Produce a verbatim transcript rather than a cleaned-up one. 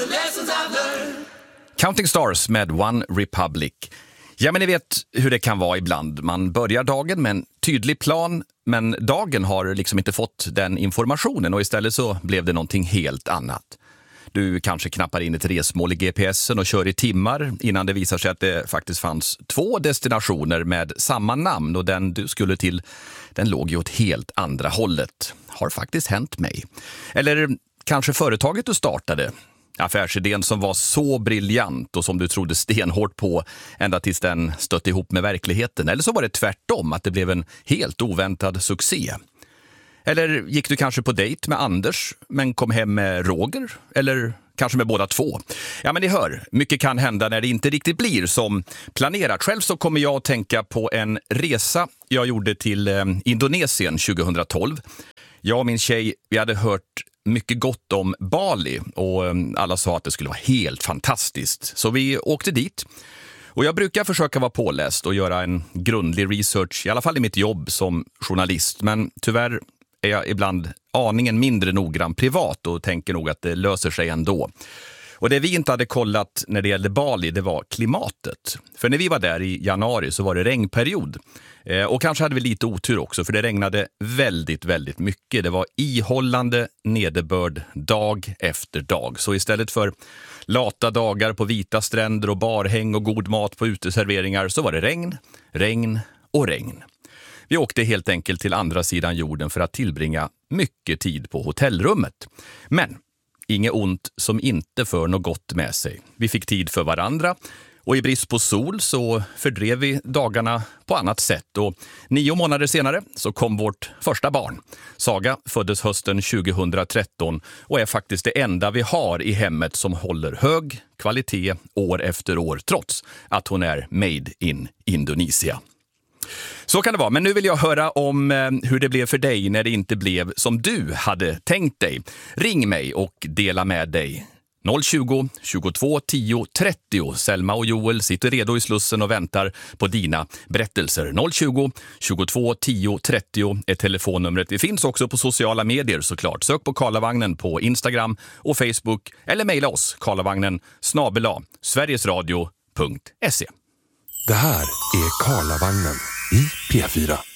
Counting Stars med One Republic. Ja, men ni vet hur det kan vara ibland. Man börjar dagen med en tydlig plan, men dagen har liksom inte fått den informationen och istället så blev det någonting helt annat. Du kanske knappar in ett resmål i G P S'en och kör i timmar innan det visar sig att det faktiskt fanns två destinationer med samma namn och den du skulle till, den låg ju åt helt andra hållet. Har faktiskt hänt mig. Eller kanske företaget du startade. Affärsidén som var så briljant och som du trodde stenhårt på ända tills den stötte ihop med verkligheten. Eller så var det tvärtom, att det blev en helt oväntad succé. Eller gick du kanske på dejt med Anders men kom hem med Roger? Eller kanske med båda två? Ja, men ni hör, mycket kan hända när det inte riktigt blir som planerat. Själv så kommer jag att tänka på en resa jag gjorde till eh, Indonesien tjugohundratolv. Jag och min tjej, vi hade hört mycket gott om Bali och alla sa att det skulle vara helt fantastiskt. Så vi åkte dit. Och jag brukar försöka vara påläst och göra en grundlig research, i alla fall i mitt jobb som journalist. Men tyvärr är jag ibland aningen mindre noggrann privat och tänker nog att det löser sig ändå. Och det vi inte hade kollat när det gällde Bali, det var klimatet. För när vi var där i januari så var det regnperiod. Eh, och kanske hade vi lite otur också, för det regnade väldigt, väldigt mycket. Det var ihållande nederbörd dag efter dag. Så istället för lata dagar på vita stränder och barhäng och god mat på uteserveringar så var det regn, regn och regn. Vi åkte helt enkelt till andra sidan jorden för att tillbringa mycket tid på hotellrummet. Men inget ont som inte för något gott med sig. Vi fick tid för varandra och i brist på sol så fördrev vi dagarna på annat sätt. Och nio månader senare så kom vårt första barn. Saga föddes hösten tjugohundratretton och är faktiskt det enda vi har i hemmet som håller hög kvalitet år efter år trots att hon är made in Indonesia. Så kan det vara, men nu vill jag höra om eh, hur det blev för dig när det inte blev som du hade tänkt dig. Ring mig och dela med dig. noll tjugo, tjugotvå tio, trettio. Selma och Joel sitter redo i Slussen och väntar på dina berättelser. noll tjugo, tjugotvå tio, trettio är telefonnumret. Vi finns också på sociala medier såklart. Sök på Karlavagnen på Instagram och Facebook eller mejla oss karlavagnen snabel-a sverigesradio punkt se. Det här är Karlavagnen i P fyra.